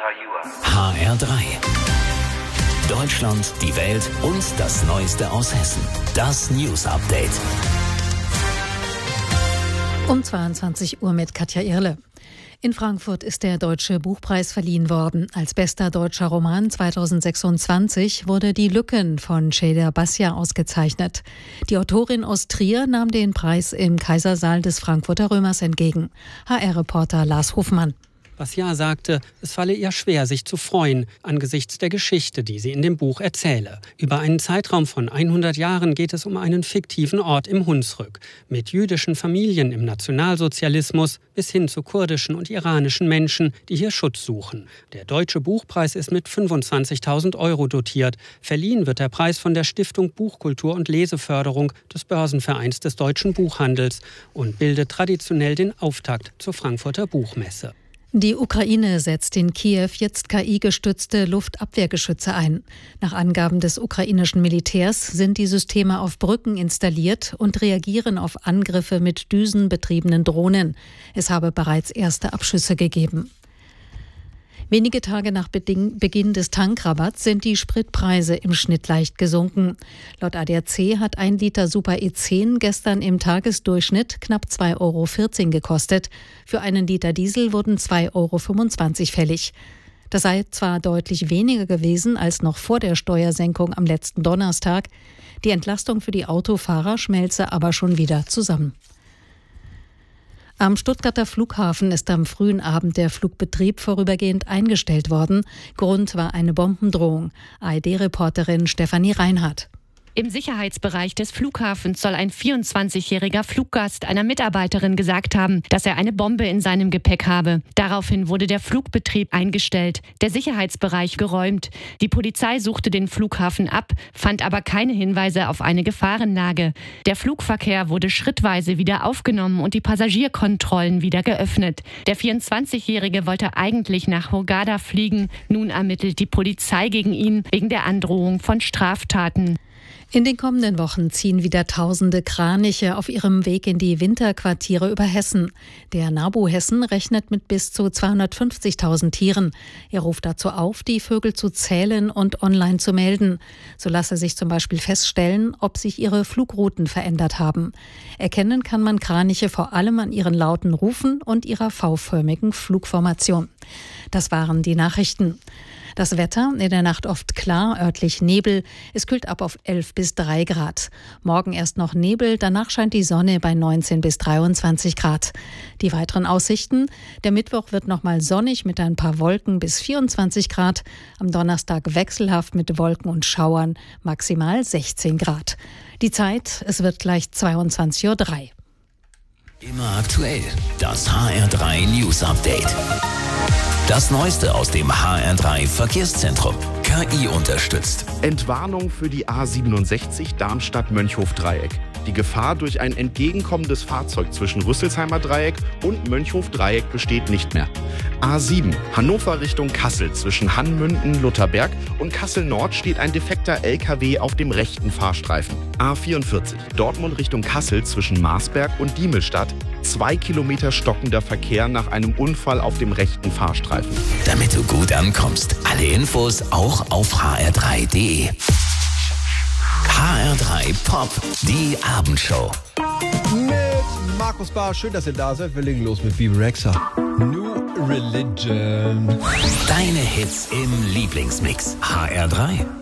HR3. Deutschland, die Welt und das Neueste aus Hessen. Das News Update. Um 22 Uhr mit Katja Irle. In Frankfurt ist der Deutsche Buchpreis verliehen worden. Als bester deutscher Roman 2026 wurde Die Lücken von Cheder Bassia ausgezeichnet. Die Autorin aus Trier nahm den Preis im Kaisersaal des Frankfurter Römers entgegen. HR-Reporter Lars Hofmann. Bassia sagte, es falle ihr schwer, sich zu freuen, angesichts der Geschichte, die sie in dem Buch erzähle. Über einen Zeitraum von 100 Jahren geht es um einen fiktiven Ort im Hunsrück, mit jüdischen Familien im Nationalsozialismus bis hin zu kurdischen und iranischen Menschen, die hier Schutz suchen. Der Deutsche Buchpreis ist mit 25.000 € dotiert. Verliehen wird der Preis von der Stiftung Buchkultur und Leseförderung des Börsenvereins des deutschen Buchhandels und bildet traditionell den Auftakt zur Frankfurter Buchmesse. Die Ukraine setzt in Kiew jetzt KI-gestützte Luftabwehrgeschütze ein. Nach Angaben des ukrainischen Militärs sind die Systeme auf Brücken installiert und reagieren auf Angriffe mit düsenbetriebenen Drohnen. Es habe bereits erste Abschüsse gegeben. Wenige Tage nach Beginn des Tankrabatts sind die Spritpreise im Schnitt leicht gesunken. Laut ADAC hat 1 Liter Super E10 gestern im Tagesdurchschnitt knapp 2,14 € gekostet. Für einen Liter Diesel wurden 2,25 € fällig. Das sei zwar deutlich weniger gewesen als noch vor der Steuersenkung am letzten Donnerstag. Die Entlastung für die Autofahrer schmelze aber schon wieder zusammen. Am Stuttgarter Flughafen ist am frühen Abend der Flugbetrieb vorübergehend eingestellt worden. Grund war eine Bombendrohung. ARD-Reporterin Stefanie Reinhardt. Im Sicherheitsbereich des Flughafens soll ein 24-jähriger Fluggast einer Mitarbeiterin gesagt haben, dass er eine Bombe in seinem Gepäck habe. Daraufhin wurde der Flugbetrieb eingestellt, der Sicherheitsbereich geräumt. Die Polizei suchte den Flughafen ab, fand aber keine Hinweise auf eine Gefahrenlage. Der Flugverkehr wurde schrittweise wieder aufgenommen und die Passagierkontrollen wieder geöffnet. Der 24-jährige wollte eigentlich nach Hurghada fliegen. Nun ermittelt die Polizei gegen ihn wegen der Androhung von Straftaten. In den kommenden Wochen ziehen wieder tausende Kraniche auf ihrem Weg in die Winterquartiere über Hessen. Der NABU Hessen rechnet mit bis zu 250.000 Tieren. Er ruft dazu auf, die Vögel zu zählen und online zu melden. So lasse sich zum Beispiel feststellen, ob sich ihre Flugrouten verändert haben. Erkennen kann man Kraniche vor allem an ihren lauten Rufen und ihrer V-förmigen Flugformation. Das waren die Nachrichten. Das Wetter, in der Nacht oft klar, örtlich Nebel. Es kühlt ab auf 11 bis 3 Grad. Morgen erst noch Nebel, danach scheint die Sonne bei 19 bis 23 Grad. Die weiteren Aussichten: Der Mittwoch wird nochmal sonnig mit ein paar Wolken bis 24 Grad. Am Donnerstag wechselhaft mit Wolken und Schauern, maximal 16 Grad. Die Zeit, es wird gleich 22:03 Uhr. Immer aktuell, das HR3 News Update. Das Neueste aus dem HR3 Verkehrszentrum. KI unterstützt. Entwarnung für die A67 Darmstadt-Mönchhof-Dreieck. Die Gefahr durch ein entgegenkommendes Fahrzeug zwischen Rüsselsheimer Dreieck und Mönchhof-Dreieck besteht nicht mehr. A7 Hannover Richtung Kassel zwischen Hannmünden-Lutherberg und Kassel-Nord steht ein defekter LKW auf dem rechten Fahrstreifen. A44 Dortmund Richtung Kassel zwischen Marsberg und Diemelstadt. 2 Kilometer stockender Verkehr nach einem Unfall auf dem rechten Fahrstreifen. Damit du gut ankommst. Alle Infos auch auf hr3.de. HR3 Pop, die Abendshow. Mit Markus Bahr, schön, dass ihr da seid. Wir legen los mit Bebe Rexha. New Religion. Deine Hits im Lieblingsmix. HR3.